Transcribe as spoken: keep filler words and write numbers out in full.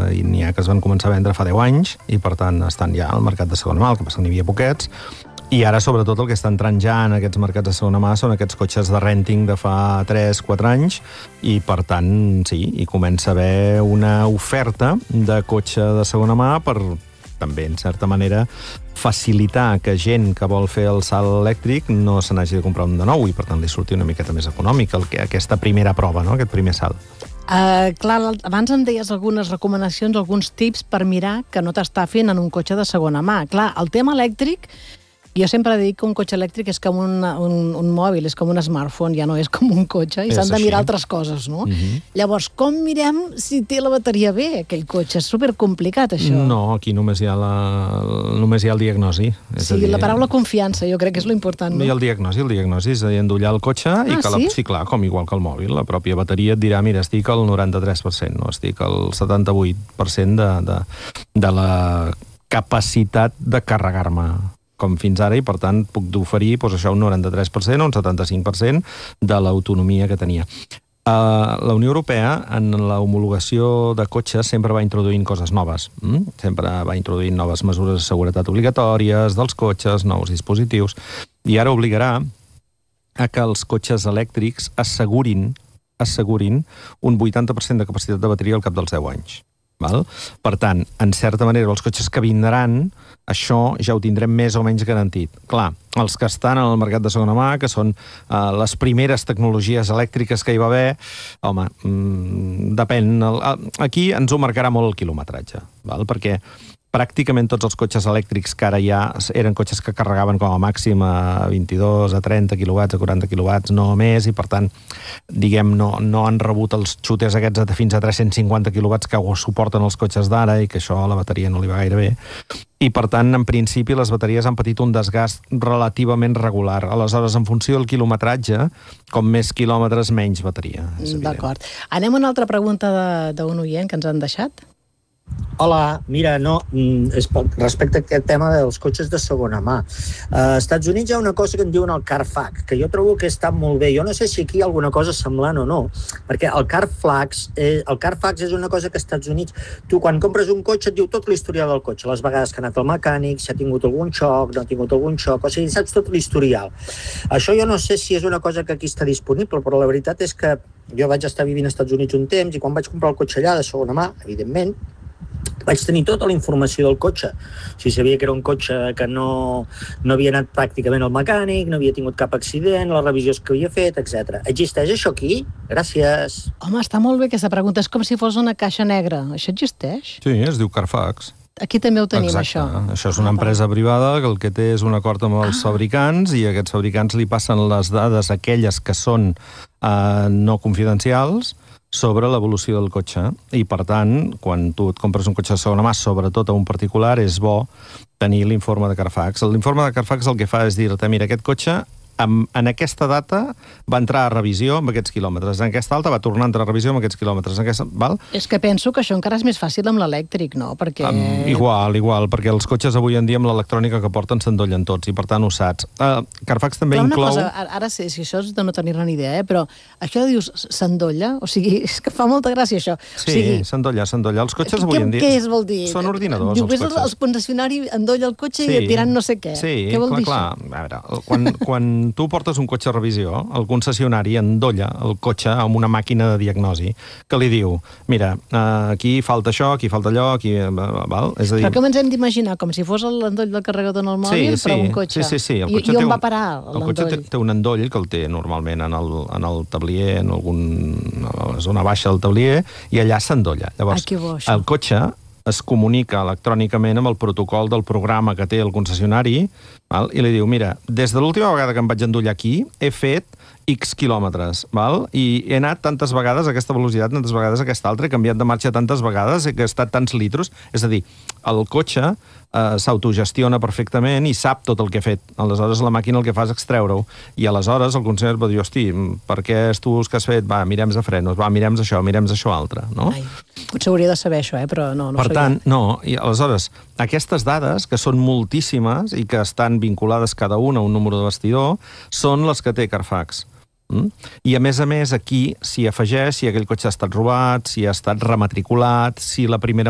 i n'hi ha que es van començar a vendre fa deu anys, i per tant estan ja al mercat de segona mà, el que passa que n'hi havia poquets. I ara, sobretot, el que està entrant ja en aquests mercats de segona mà són aquests cotxes de renting de fa tres quatre anys, i, per tant, sí, hi comença a haver una oferta de cotxe de segona mà per, també, en certa manera, facilitar que gent que vol fer el salt elèctric no se n'hagi de comprar un de nou i, per tant, li surti una miqueta més econòmic el que, aquesta primera prova, no?, aquest primer salt. Uh, clar, abans em deies algunes recomanacions, alguns tips per mirar que no t'estafin en un cotxe de segona mà. Clar, el tema elèctric, jo sempre dic que un cotxe elèctric és com un, un, un mòbil, és com un smartphone, ja no és com un cotxe, i s'han de mirar altres coses, no? Uh-huh. Llavors, com mirem si té la bateria bé, aquell cotxe? És supercomplicat, això. No, aquí només hi ha, la, només hi ha el diagnosi. És sí, a dir, la paraula confiança, jo crec que és lo important. No hi ha el diagnosi, el diagnosi és a dir, endollar el cotxe i ah, que la, sí? sí, clar, com igual que el mòbil, la pròpia bateria et dirà, mira, estic al noranta-tres per cent, no? Estic al setanta-vuit per cent de, de, de la capacitat de carregar-me com fins ara, i per tant puc d'oferir doncs, això un noranta-tres per cent o un setanta-cinc per cent de l'autonomia que tenia. Uh, la Unió Europea, en la homologació de cotxes, sempre va introduint coses noves. Mm? Sempre va introduint noves mesures de seguretat obligatòries dels cotxes, nous dispositius, i ara obligarà a que els cotxes elèctrics assegurin, assegurin un vuitanta per cent de capacitat de bateria al cap dels deu anys. Val? Per tant, en certa manera, els cotxes que vindran, això ja ho tindrem més o menys garantit. Clar, els que estan en el mercat de segona mà, que són uh, les primeres tecnologies elèctriques que hi va haver, home, mmm, depèn. El, aquí ens ho marcarà molt el quilometratge, val? Perquè pràcticament tots els cotxes elèctrics que ara ja eren cotxes que carregaven com a màxim a vint-i-dos, a trenta quilowatts, a quaranta quilowatts, no més, i per tant, diguem, no, no han rebut els xuters aquests de fins a tres-cents cinquanta quilowatts que ho suporten els cotxes d'ara i que això a la bateria no li va gaire bé. I, per tant, en principi, les bateries han patit un desgast relativament regular. Aleshores, en funció del quilometratge, com més quilòmetres, menys bateria. D'acord. Anem a una altra pregunta d'un oient que ens han deixat. Hola, mira, no, respecte a aquest tema dels cotxes de segona mà. Als Estats Units hi ha una cosa que en diuen el Carfax, que jo trobo que està molt bé. Jo no sé si aquí hi ha alguna cosa semblant o no, perquè el Carfax, el Carfax és una cosa que als Estats Units, tu quan compres un cotxe et diu tot l'historial del cotxe, les vegades que ha anat al mecànic, si ha tingut algun xoc, no ha tingut algun xoc, o sigui, saps tot l'historial. Això jo no sé si és una cosa que aquí està disponible, però la veritat és que jo vaig estar vivint als Estats Units un temps i quan vaig comprar el cotxe allà de segona mà, evidentment, vaig tenir tota la informació del cotxe. O sigui, sabia que era un cotxe que no, no havia anat pràcticament al mecànic, no havia tingut cap accident, les revisions que havia fet, etcètera. Existeix això aquí? Gràcies. Home, està molt bé aquesta pregunta. És com si fos una caixa negra. Això existeix? Sí, es diu Carfax. Aquí també ho tenim, exacte. Això. Això és una empresa privada que el que té és un acord amb els ah. fabricants i aquests fabricants li passen les dades aquelles que són eh, no confidencials sobre l'evolució del cotxe. I, per tant, quan tu et compres un cotxe de segona mà, sobretot a un particular, és bo tenir l'informe de Carfax. L'informe de Carfax el que fa és dir-te, mira, aquest cotxe en, en aquesta data va entrar a revisió amb aquests quilòmetres, en aquesta alta va tornar a entrar a revisió amb aquests quilòmetres. En aquesta, val? És que penso que això encara és més fàcil amb l'elèctric, no? Perquè... Um, igual, igual, perquè els cotxes avui en dia amb l'electrònica que porten s'endollen tots i per tant ho saps. Uh, Carfax també però una inclou... Cosa, ara sé si això és de no tenir-ne ni idea, eh? Però això de dius s'endolla, o sigui, és que fa molta gràcia això. Sí, o sigui, s'endolla, s'endolla. Els cotxes avui què, en dia... Què és, vol dir? Són ordinadors, Diu, els cotxes. El concessionari endolla el cotxe sí, i tirant no sé què. Sí, què vol clar, dir clar. això? A veure, quan, quan tu portes un cotxe a revisió, el concessionari endolla el cotxe amb una màquina de diagnosi que li diu, mira, aquí falta això, aquí falta allò, aquí... Val? És a dir... Però com ens hem d'imaginar? Com si fos l'endoll del carregador en el mòbil, sí, però un cotxe. Sí, sí, sí. El I, cotxe I on un, va parar l'endoll? El cotxe té, té un endoll que el té normalment en el, en el tablier, en algun, a la zona baixa del tablier, i allà s'endolla. Llavors, ah, que bo, el cotxe es comunica electrònicament amb el protocol del programa que té el concessionari, val? I li diu, mira, des de l'última vegada que em vaig endollar aquí, he fet X quilòmetres, val? I he anat tantes vegades a aquesta velocitat, tantes vegades a aquesta altra, he canviat de marxa tantes vegades, he gastat tants litros, és a dir, el cotxe eh, s'autogestiona perfectament i sap tot el que ha fet. Aleshores, la màquina el que fa és extreure-ho. I aleshores el concessionari va dir, hosti, per què tu que has fet? Va, mirem de frenos, va, mirem això, mirem això altre, no? Ai, potser hauria de saber això, eh? Però no, no per tant, jo. no, i aleshores, aquestes dades, que són moltíssimes i que estan vinculades cada una a un número de bastidor, són les que té Carfax. Mm? I a més a més aquí s'hi afegeix si aquell cotxe ha estat robat, si ha estat rematriculat, si la primera